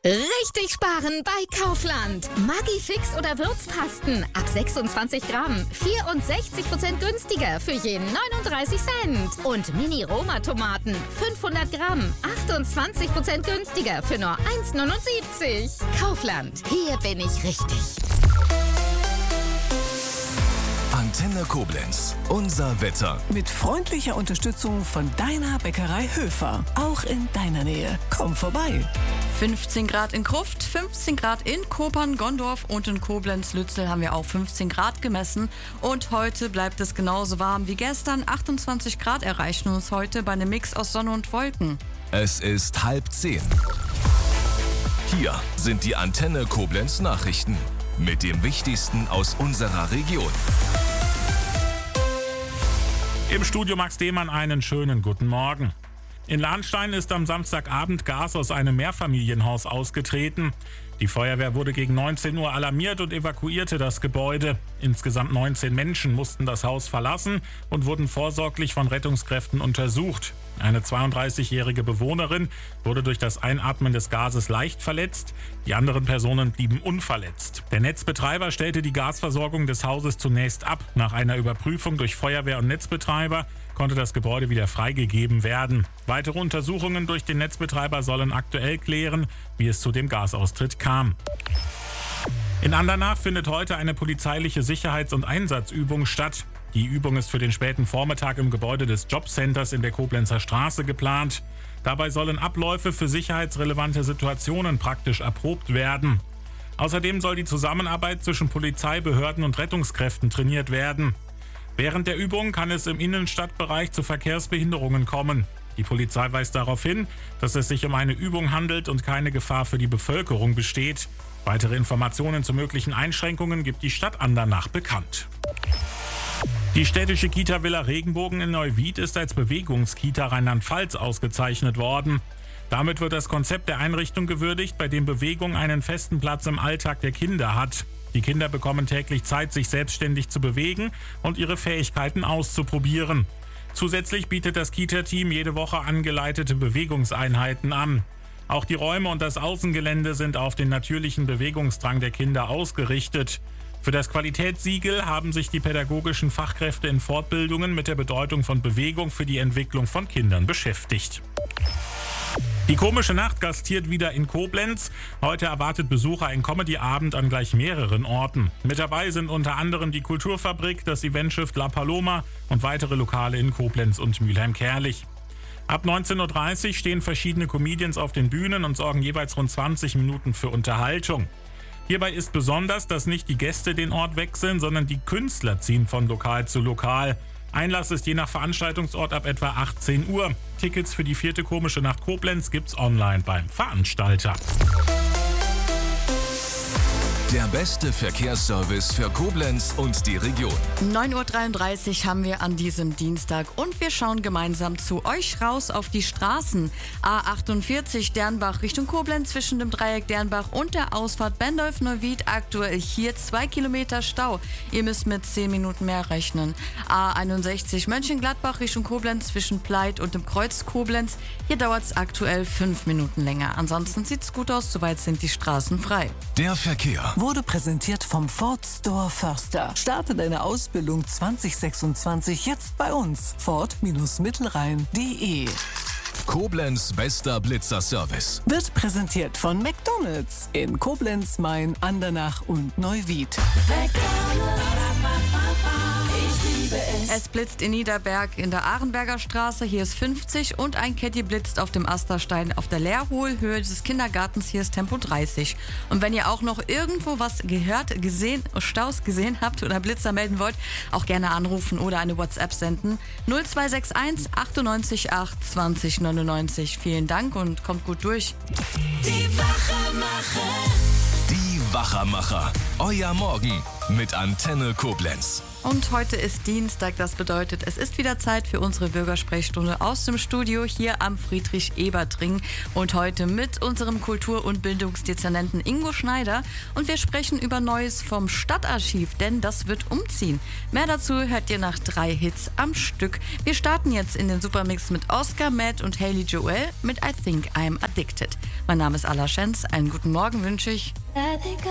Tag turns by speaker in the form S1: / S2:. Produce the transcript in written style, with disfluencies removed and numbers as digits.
S1: Richtig sparen bei Kaufland. Maggi-Fix oder Würzpasten ab 26 Gramm. 64% günstiger für je 39 Cent. Und Mini-Roma-Tomaten 500 Gramm. 28% günstiger für nur 1,79. Kaufland. Hier bin ich richtig.
S2: Antenne Koblenz. Unser Wetter.
S3: Mit freundlicher Unterstützung von deiner Bäckerei Höfer. Auch in deiner Nähe. Komm vorbei.
S4: 15 Grad in Kruft, 15 Grad in Kopern, Gondorf und in Koblenz-Lützel haben wir auch 15 Grad gemessen. Und heute bleibt es genauso warm wie gestern. 28 Grad erreichen uns heute bei einem Mix aus Sonne und Wolken.
S2: Es ist 9:30. Hier sind die Antenne Koblenz Nachrichten. Mit dem Wichtigsten aus unserer Region.
S5: Im Studio Max Demann einen schönen guten Morgen. In Lahnstein ist am Samstagabend Gas aus einem Mehrfamilienhaus ausgetreten. Die Feuerwehr wurde gegen 19 Uhr alarmiert und evakuierte das Gebäude. Insgesamt 19 Menschen mussten das Haus verlassen und wurden vorsorglich von Rettungskräften untersucht. Eine 32-jährige Bewohnerin wurde durch das Einatmen des Gases leicht verletzt. Die anderen Personen blieben unverletzt. Der Netzbetreiber stellte die Gasversorgung des Hauses zunächst ab. Nach einer Überprüfung durch Feuerwehr und Netzbetreiber konnte das Gebäude wieder freigegeben werden. Weitere Untersuchungen durch den Netzbetreiber sollen aktuell klären, wie es zu dem Gasaustritt kam. In Andernach findet heute eine polizeiliche Sicherheits- und Einsatzübung statt. Die Übung ist für den späten Vormittag im Gebäude des Jobcenters in der Koblenzer Straße geplant. Dabei sollen Abläufe für sicherheitsrelevante Situationen praktisch erprobt werden. Außerdem soll die Zusammenarbeit zwischen Polizei, Behörden und Rettungskräften trainiert werden. Während der Übung kann es im Innenstadtbereich zu Verkehrsbehinderungen kommen. Die Polizei weist darauf hin, dass es sich um eine Übung handelt und keine Gefahr für die Bevölkerung besteht. Weitere Informationen zu möglichen Einschränkungen gibt die Stadt Andernach bekannt. Die städtische Kita Villa Regenbogen in Neuwied ist als Bewegungskita Rheinland-Pfalz ausgezeichnet worden. Damit wird das Konzept der Einrichtung gewürdigt, bei dem Bewegung einen festen Platz im Alltag der Kinder hat. Die Kinder bekommen täglich Zeit, sich selbstständig zu bewegen und ihre Fähigkeiten auszuprobieren. Zusätzlich bietet das Kita-Team jede Woche angeleitete Bewegungseinheiten an. Auch die Räume und das Außengelände sind auf den natürlichen Bewegungsdrang der Kinder ausgerichtet. Für das Qualitätssiegel haben sich die pädagogischen Fachkräfte in Fortbildungen mit der Bedeutung von Bewegung für die Entwicklung von Kindern beschäftigt. Die komische Nacht gastiert wieder in Koblenz. Heute erwartet Besucher ein Comedy-Abend an gleich mehreren Orten. Mit dabei sind unter anderem die Kulturfabrik, das Eventschiff La Paloma und weitere Lokale in Koblenz und Mülheim-Kärlich. Ab 19:30 Uhr stehen verschiedene Comedians auf den Bühnen und sorgen jeweils rund 20 Minuten für Unterhaltung. Hierbei ist besonders, dass nicht die Gäste den Ort wechseln, sondern die Künstler ziehen von Lokal zu Lokal. Einlass ist je nach Veranstaltungsort ab etwa 18 Uhr. Tickets für die 4. Komische Nacht Koblenz gibt's online beim Veranstalter.
S2: Der beste Verkehrsservice für Koblenz und die Region.
S4: 9:33 Uhr haben wir an diesem Dienstag und wir schauen gemeinsam zu euch raus auf die Straßen. A48 Dernbach Richtung Koblenz zwischen dem Dreieck Dernbach und der Ausfahrt Bendorf-Neuwied. Aktuell hier 2 Kilometer Stau. Ihr müsst mit 10 Minuten mehr rechnen. A61 Mönchengladbach Richtung Koblenz zwischen Pleit und dem Kreuz Koblenz. Hier dauert es aktuell 5 Minuten länger. Ansonsten sieht es gut aus, soweit sind die Straßen frei.
S2: Der Verkehr
S3: Wurde präsentiert vom Ford Store Förster. Starte deine Ausbildung 2026 jetzt bei uns. Ford-Mittelrhein.de.
S2: Koblenz bester Blitzerservice.
S3: Wird präsentiert von McDonald's in Koblenz, Main, Andernach und Neuwied.
S4: Es blitzt in Niederberg in der Ahrenberger Straße, hier ist 50 und ein Caddy blitzt auf dem Asterstein auf der Leerholhöhe des Kindergartens, hier ist Tempo 30. Und wenn ihr auch noch irgendwo was gehört, gesehen, Staus gesehen habt oder Blitzer melden wollt, auch gerne anrufen oder eine WhatsApp senden. 0261 98 8 20 99. Vielen Dank und kommt gut durch.
S2: Die Wachermacher. Euer Morgen mit Antenne Koblenz.
S4: Und heute ist Dienstag, das bedeutet, es ist wieder Zeit für unsere Bürgersprechstunde aus dem Studio hier am Friedrich-Ebert-Ring und heute mit unserem Kultur- und Bildungsdezernenten Ingo Schneider und wir sprechen über Neues vom Stadtarchiv, denn das wird umziehen. Mehr dazu hört ihr nach 3 Hits am Stück. Wir starten jetzt in den Supermix mit Oscar, Matt und Haley Joel mit I Think I'm Addicted. Mein Name ist Ala Schenz, einen guten Morgen wünsche ich.
S6: I think